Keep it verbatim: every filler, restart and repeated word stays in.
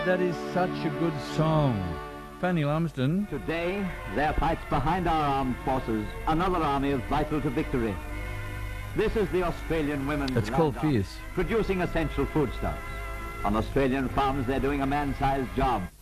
That is such a good song. Fanny Lumsden. Today, there fights behind our armed forces another army vital to victory. This is the Australian Women's It's called Land Army, Fierce. producing essential foodstuffs. On Australian farms, they're doing a man-sized job.